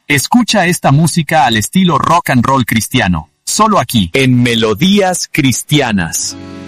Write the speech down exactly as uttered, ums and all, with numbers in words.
Escucha esta música al estilo rock and roll cristiano, solo aquí, en Melodías Cristianas.